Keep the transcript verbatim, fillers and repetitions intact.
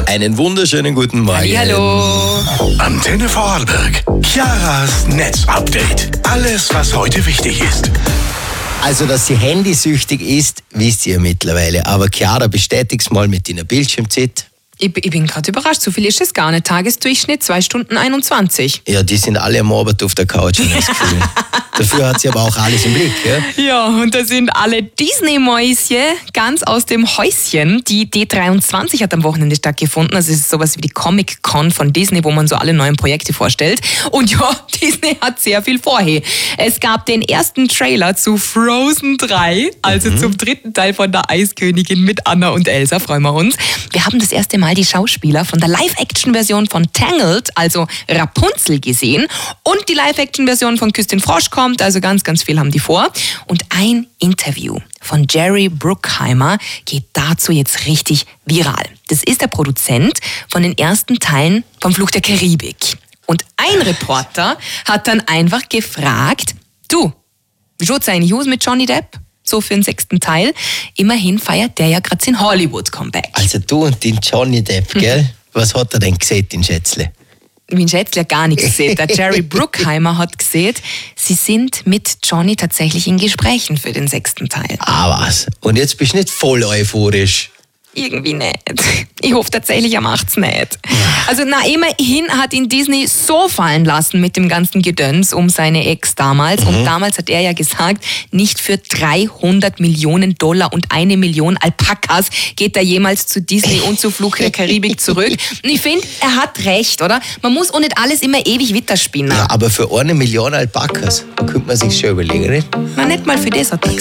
Einen wunderschönen guten Morgen. Hallo. Antenne Vorarlberg. Chiaras Netzupdate. Alles, was heute wichtig ist. Also, dass sie handysüchtig ist, wisst ihr mittlerweile. Aber Chiara, bestätig's mal mit deiner Bildschirmzeit. Ich, ich bin gerade überrascht, so viel ist es gar nicht. Tagesdurchschnitt zwei Stunden einundzwanzig. Ja, die sind alle am Abend auf der Couch, habe ich das Gefühl. Dafür hat sie aber auch alles im Blick, ja? Ja, und da sind alle Disney-Mäuschen ganz aus dem Häuschen. Die D dreiundzwanzig hat am Wochenende stattgefunden. Also es ist sowas wie die Comic-Con von Disney, wo man so alle neuen Projekte vorstellt. Und ja, Disney hat sehr viel vorher. Es gab den ersten Trailer zu Frozen drei, also mhm. zum dritten Teil von der Eiskönigin mit Anna und Elsa, freuen wir uns. Wir haben das erste Mal die Schauspieler von der Live-Action-Version von Tangled, also Rapunzel, gesehen. Und die Live-Action-Version von Küss den Frosch kommt. Also ganz, ganz viel haben die vor. Und ein Interview von Jerry Bruckheimer geht dazu jetzt richtig viral. Das ist der Produzent von den ersten Teilen vom Fluch der Karibik. Und ein Reporter hat dann einfach gefragt, du, wie schaut's eigentlich aus mit Johnny Depp? So für den sechsten Teil. Immerhin feiert der ja gerade sein Hollywood-Comeback. Also du und den Johnny Depp, gell? Was hat er denn gesehen, den Schätzle? Mein Schätzle hat gar nichts gesehen. Der Jerry Bruckheimer hat gesehen, sie sind mit Johnny tatsächlich in Gesprächen für den sechsten Teil. Ah was? Und jetzt bist du nicht voll euphorisch? Irgendwie nicht. Ich hoffe tatsächlich, er macht's nicht. Also na, immerhin hat ihn Disney so fallen lassen mit dem ganzen Gedöns um seine Ex damals. Mhm. Und damals hat er ja gesagt, nicht für dreihundert Millionen Dollar und eine Million Alpakas geht er jemals zu Disney und zu Fluch der Karibik zurück. Und ich finde, er hat recht, oder? Man muss auch nicht alles immer ewig weiterspinnen. Ja, aber für eine Million Alpakas, da könnte man sich schon überlegen, nicht? Na, nicht mal für das hat er